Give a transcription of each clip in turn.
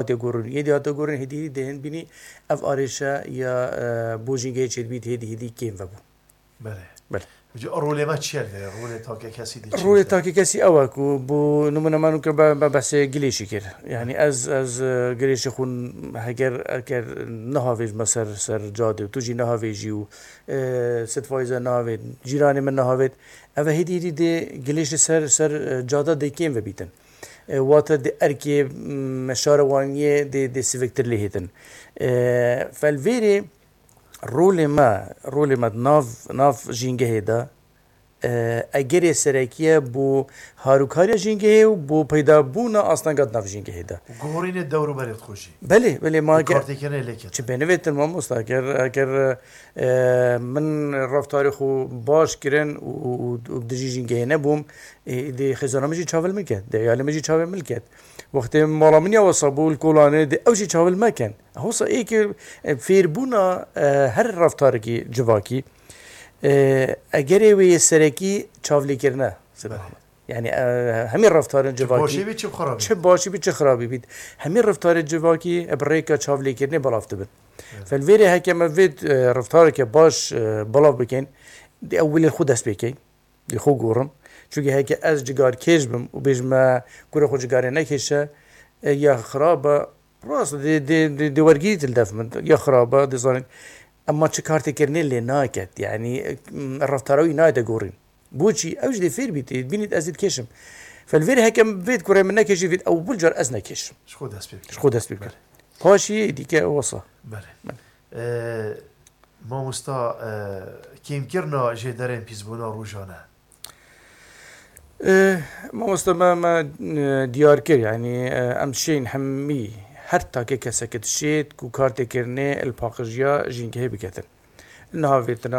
گورن یه دیات گورن هدی دهن بینی اف آرشا یا بوجینگه چید بیت هدی کیم و بو بله جو رول ما چیه رول تاکه کسی دی رول تاکه کسی اوکو بو نمونه منو که با بس گلیشی کرد یعنی از گلیش خون اگر نهاویج مثلا سر جاده تو جی نهاویجی و ست فایزه نهاوید جیرانی من نهاوید اوه هدی ده گلیش سر جاده دی کیم و بیتن واتر دي أركي مشارة وانية دي سيفكتر ليهتن فالفيري رول ما ناف جينجه هيدا اگر سرکیه بو هاروکاری جنگه و بو پیدا بونا اصلا قد ناف جنگه هيدا گورین الدور بريت خوشي بله ما كارتيكنا لكت چه بنویت ما مستا اگر من رفت تاریخو باش کرن و دجی جنگه نبوم دی خزانه مجي چاول ملکت دی یاله مجي چاول ملکت وقت مالامنیا و صابول کولانه دی اوجی چاول مکن هوسا ای که فیر بونا هر رفت تاریخی جواکی اگر وی سرکی چاولی کرنه یعنی همین رفتار جواکی چه باشی بی چه خرابی بید همین رفتار جواکی برایکا چاولی کرنه بلافته بید فالویری هکم وید رفتار که باش بلاف بکن دی اولی خود دست بکن دی خود گورم چونکه هک از جگار کش بم و بیجم گور خود جگاری نکشه یا خرابه راست دی ورگی تلدف من یا خرابه دی زارن اما چه کارت کرنه لی ناکد یعنی رفتاروی نایده گورین بوچی اوج دی فیر بیتی بینید ازید کشم فالفیر هکم بید کره من نکشی بید او بلجار از نکشم شخود دست بکر پاشی دیگه وصا بله ما مستا کیم کرنا جدارن پیزبونا روزانه ما مستا ما دیار کر یعنی امشین همی هر تاکه کسکت شید کو کارت کرنه الپاقجیا جینگه بکتن نهاویتنا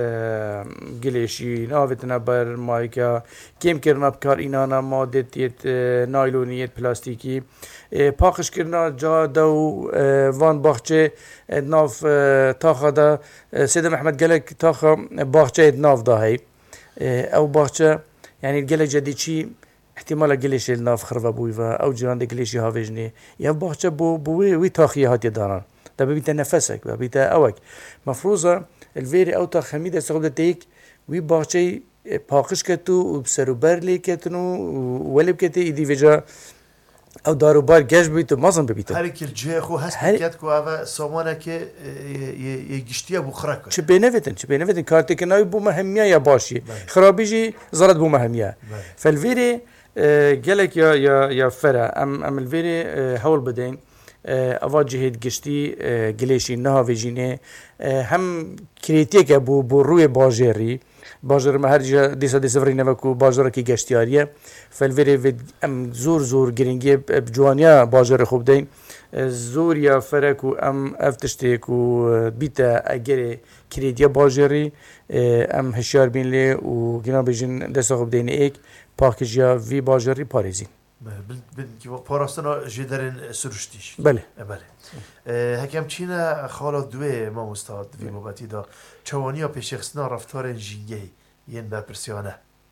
گلیشی نهاویتنا بر مایکا کم کرنا بکار اینانا مادت یت نایلونیت پلاستیکی پاقش کرنا جا دو وان باخچه ناف تاخا دا سيد محمد گلک تاخا باخچه ناف دا هی او باخچه يعني الجلك جدي شيء احتمال قليش الناف خربا بوي او جيران دي قليش هافجني يا باخچه بو وي تاخي هات داران ده ببيت نفسك ببيت اوك مفروضه الفيري او تا خميده استخدمتيك وي باخچه پاقش کتو و سروبر لیکتنو ولی بکتی ایدی وجا او داروبار گشت بیتو مازن ببیتو هر کل جه خو هست بکت کو اوه سامانه که یگشتیه بو خرک چه بینویدن کارتی که ناوی بو مهمیه یا باشی خرابی جی زرد بو مهمیه فالفيري گلک یا فرا ام الفيري هول بدین اواجهید گشتی گلیشی نه ویجینه هم کریتیه که بو روی باجری باجر ما هر جا دیسا فرینه وکو باجر کی گشتیاریه فالویری ام زور گرینگی بجوانیا باجر خوب دین زور یا فرکو ام افتشتیکو بیتا اگر کریدیا باجری ام هشیار بین لی و گنا بیجن دستا خوب دین ایک پاکجیا وی باجری پاریزین که پاراستنا جدارن سرشتیش بله هکم چینه خالا دوی ما مستاد وی مبتی دا چوانیا پیشخصنا رفتار جینگه ین بپرسیانه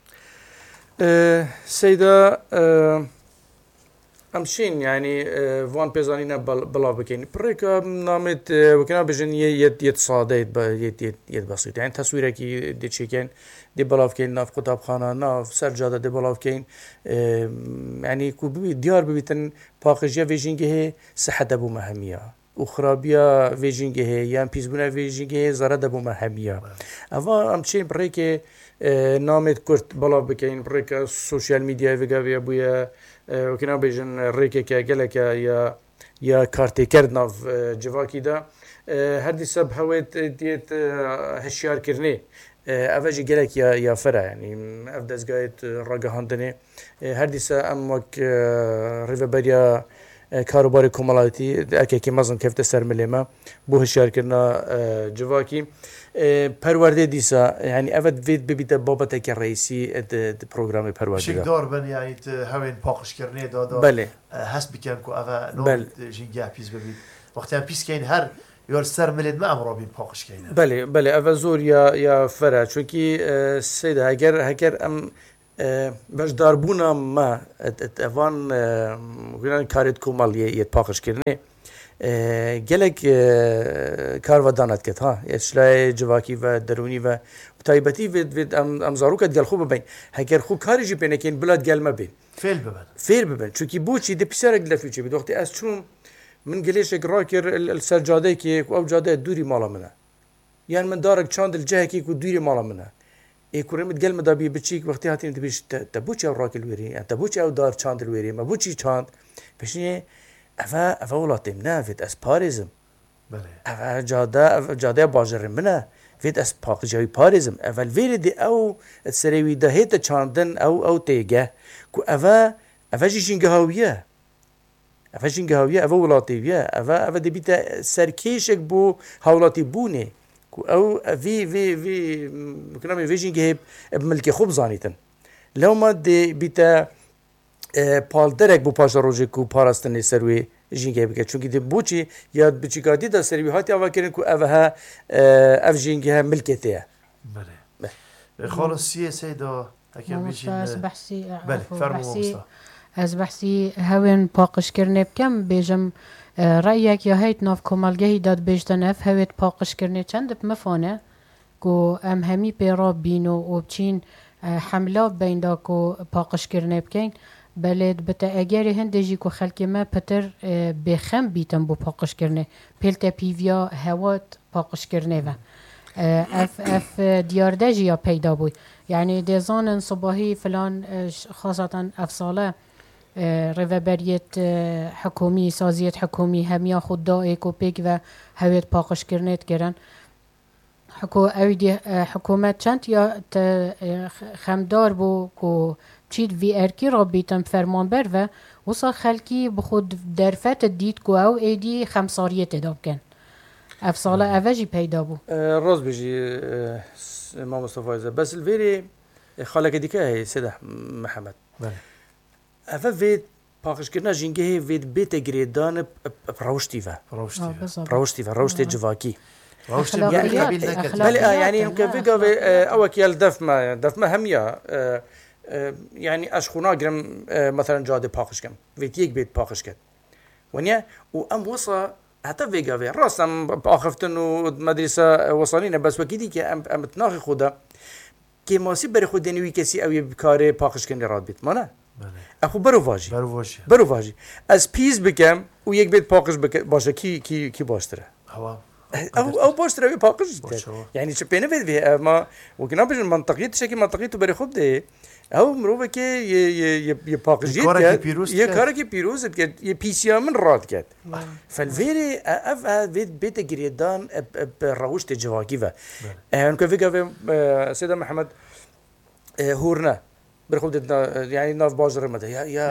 سیدا امشین یعنی وان پیزانینا بلا بکن پرکا نامت وکنا بجن یت ساده یت بسیط یعنی تصویره کی دی چیکن دی بلاف کن ناف کتابخانه ناف سرجاده دی بلاف کن یعنی کو دیار ببیتن پاکجیا ویژینگه صحت ابو مهمیه و خرابیا ویژینگه یا پیزبونه ویژینگه زرد ابو مهمیه اما امچین پرکه نامت کرد بلا بکن پرکه سوشیال میدیا وگاوی ابویا وكنا بيجن ريكا جلكا يا كارتي كردناف جواكي دا هردي سب هويت ديت هشيار كرني افاجي جلك يا فرع يعني افدز جايت راجهاندني هردي سا امك ريفبريا كاروباري كومالاتي اكي مازن كيف تسر مليما بو هشيار كرنا جواكي پرورده دیسا یعنی اول وید ببیت بابت که رئیسی پروگرام پرورده شکدار بن یعنی هاوین پاکش کرنه دادا بله هست بکن که اول نام جنگه پیش ببید وقتی هم پیش کین هر یار سر ملید ما امرا بین پاکش کینه بله اول زور یا فرا چونکی سیده اگر ام باش داربونا ما اتوان قلنا كارت كومال يتباقش كرني gelek karvadanat ket ha şlay civakî ve derûnî ve taybetî ved em zaroket gel xwe bibin heger xwe karî jî pênekin bilad gelme bê fêr bibin çunkî boçî di pîserek lefûçê bê doxtê ez çûm min gelêşek rakir ser cadeyekê ku ew cadeye dûrî mala min e yan min darek çand li cihekê ku dûrî mala min e kurê min gelme da bî biçîk wextê hatîne dibêj te boçî ew rakil wêrî te boçî ew dar çand li wêrî me boçî çand pêşînê Eva وڵاتێ منە vêt ez parêzim ev cadeya bajarê min e vêt ez paqijawî parêzim evel vêrê dê ew serê wî de hête çandin ew têge ku ev jî jîngeha wî ye ev jîngeha wî ye ev welatê wî ye ev dibîte serkêşek bû hawlatî bûnê ku ew vê jîngehê bi milkê xwe bizanîtin lewma dê bîte palderek bu paşa rojê ku parastinê ser wê jîngehê bike çunkî di boçî ya biçîkatî da serî wî hatiye vekirin ku ev he ev jîngehe milkê tê ye خالص دا ez behsî hewên paqişkirinê bikim bêjim reyek ya heyt nav komelgehî da dibêjtin ev hewê paqişkirinê çend dib mifane ku em hemî pê rabîn û biçîn hemla beyn da ku paqişkirinê bikeyn belê dibite egerê hindê jî ku xelkê me pitir bêxem bîtin bû paqişkirinê pêl te pîviya hewat paqişkirinê ve ev diyarde jî ya peyda bûy yani dê zanin sibahî filan xasatan ev sale rêveberiyet hikûmî saziyet hikûmî hemiya xwe daê ku pêk ve hewê paqişkirinê dikirin ew dî hikûmet çend ya te xemdar bû ku çît vî erkî rabîtin fermanber ve wisa xelkî bi xwe derfet dît ku ew êdî xemsariyê têda bikin ev sala ev jî peyda bû rast bêjî mamosta Faize bes li vêrê xaleke dîke heye Sêdah Mihemed ev vê paqişkirina jîngehê vê bête girêdan rawiştî ve rawiştê civakî yani vêgavê ewek yel defme hemiya yani ez xwe nagirim mesela cadê paqij kim vê yek bêt paqij ket waniye û em wisa heta vêgavê rast em axiftin û medrîsa wesanîne bes wekî dîke em tinaxê xwe de kêmasî berê xwe denî wî kesî ew ê bi karê paqijkirinê radbît mane ew xwe berû vajî ez pîz bikim û yek bêt paqij bike baş e kî baştir e ew baştir ew ê paqij ket yani çi pêne vê ev ma wekî nabêjin mantiqî tişekî mantiqî tu berê xwe bidê ew mirovekê yê paqijiyê yê karekî pîroz dike yê pîsiya min rad ket felvêrê ev vê bête girêdan bi rawiştê civakî ve hûn vêgavê Sêdah Mihemed hûrne berxwe yani nav bajarê me de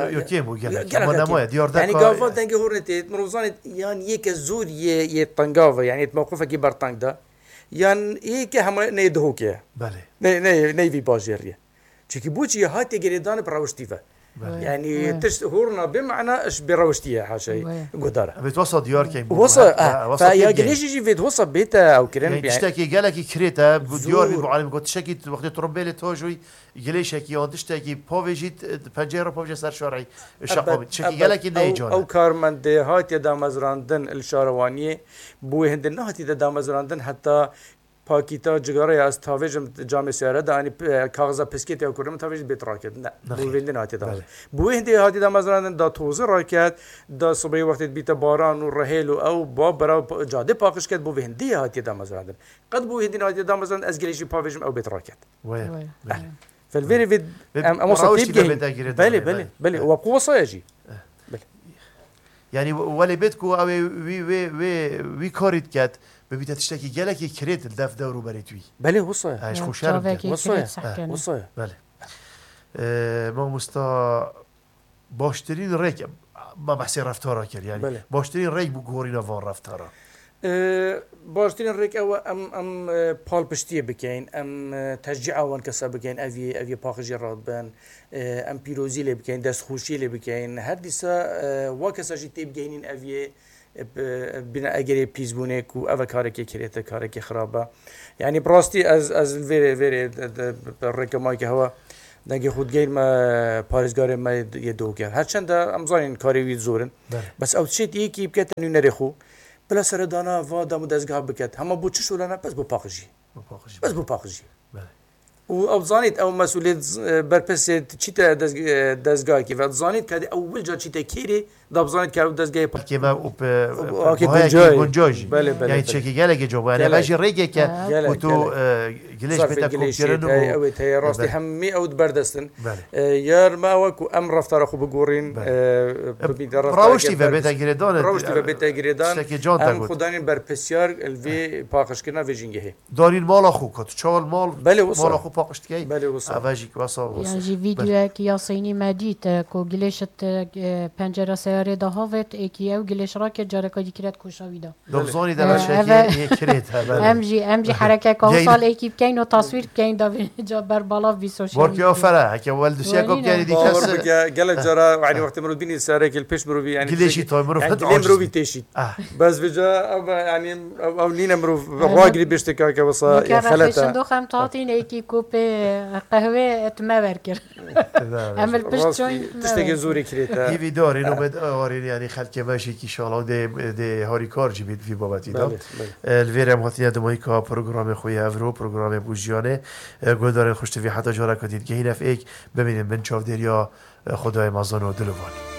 yani gava dengê hûrnê tê mirov zanê yan yêke zûr yê tengav e yani mewqifekî berteng da yan yêke hema neyê dihokê ye ney vî bajarî ye çunkî boçî hatiye girêdan bi rawiştî ve yani tişt hûrna bimana eş bi rawiştî ye haşayî guhdar e wasa diyarkê wasa ya gelêjî jî vê wasa bête ew kirin tiştekî gelekî kirêt e diyar bî bu alîm got tişekî wextê trombêlê tojû gelêşekî yan tiştekî pavê jî pencere pavê ser şarayî şaqabî tişekî gelekî neycan ew karmendê hatiye damezrandin il şarewaniyê bû hindin nehatiye de damezrandin heta pakîta cigaraya ez tavêjim camê sêre de anî kaxiza piskêtê ew kurim tavêjî bêt raket ne bû wêndin hatiye damez bû wê hindê hatiye damezrandin da tozê raket da sibehê wextê bîte baran û rihêl û ew ba berav cadê paqij ket bû wê hindê hatiye damezrandin qet bû hindî hatiye damezrandin ez gelêjî pavêjim ew bêt raket felvêrê vê em wasa tê bigehîn belê we ku wasaya jî yani welê bêt ku ew wî karî diket ببیت تشتکی گله کی کرید دف دورو برای توی بله وصایه اش خوشحال وصایه بله ما مستا باشترین ریک ما بحث رفتارا کرد یعنی باشترین ریک بو گورینا وان رفتارا باشترین ریک او ام پال پشتیه بکین ام تشجیع وان کسا بکین اوی پاخجی راد بن ام پیروزی لی بکین دست خوشی لی بکین هر دیسا وا کسا جی تیب گینین اوی بنا اگری پیزبونه کو اوه کارکی کریته کارکی خرابه یعنی براستی از ویری رکمایی که هوا دنگی خود گیر ما پارێزگارێ ما یە دۆکە هەرچەندە ئەم زانین کاریوی زۆرن بەس ئەو چێت یەکی بکەتە نوێنەرێخۆ بلا سەردانا وا دام و دەستگا بکات هەمە بۆ چ شولانە بەس بۆ پاقژی بەس بۆ پاقژی و ئەو زانیت ئەو مەسئولێت بەرپرسێت چیتە دەستگاکی و زانیت کە ئەوەل جا چیتە کێرێ دابزانیت کە ئەو دەستگای گونجۆژی یعنی چێکی گەلێکی جۆبوانە بەژی ڕێگێکە تو گلێش بێتە کوکێرن ئەوێت هەیە ڕاستی هەممی ئەوت بەردەستن یارماوەکو ئەم ڕفتارە خو بگۆڕین ڕاوشتی بەبێتە گرێدانە ڕاوشتی بەبێتە گرێدان ئەم خوددانین بەرپرسیار لێ پاقشکردنا vêjingehê دانین ماڵا خو کە چاوەڵ ماڵ ماڵا خو پاقشتکەی ئەڤژی یانجی ڤیدیۆیەکی یاسینی مەدیتە کۆ گلێشت پەنجەرە سیارێدا هاوێت ئێکی ئەو گلێشڕاکە جارەکە دیکرێت کوشاویدا دەبزانی دەبەشێکێت ئەمجی حرەکەکە ساڵ ئێکی بکەین و تاسویر بکەین داجا بەرباڵا ویسۆشیال وەرکیەوە فەرە هەکە وەلدوسیەکە بکەنی دیکەس گەلێک جارە وعدی وەختی مرۆڤ بینی سارێکی پێش مرۆڤی ینی گلێشی تۆی مرۆڤی تێشیت بەس بێجا ینی ئەو نینە مرۆڤ ڕواگری بێشتێکا کە وەسا خەلەتە دۆخەم تاتین ئێکی کوپێ قەهوێ ئەتمە وەرکرد ئەمە پشت چۆن تشتێکی زۆری کرێتە هیوی دارین ومێت ئەوارین ینی خەلکێ مەشێکی شاڵاو دێ هاری کارجی بیت فی بابەتیدا لێرەم هاتیە دمایی کا پروگرامی خۆی ئەڤرۆ پروگرامی بوژیانێ گۆدارێن خوشتوی حتا جارەکە دیت گەینەف ئێک ببینین من چاودێریا خدای مازن و دلوانی